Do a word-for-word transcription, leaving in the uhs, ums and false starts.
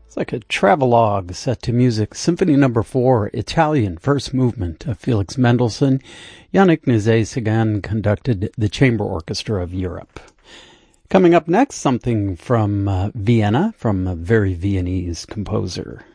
It's like a travelogue set to music. Symphony Number Four, Italian First Movement of Felix Mendelssohn. Yannick Nézet-Séguin conducted the Chamber Orchestra of Europe. Coming up next, something from uh, Vienna, from a very Viennese composer.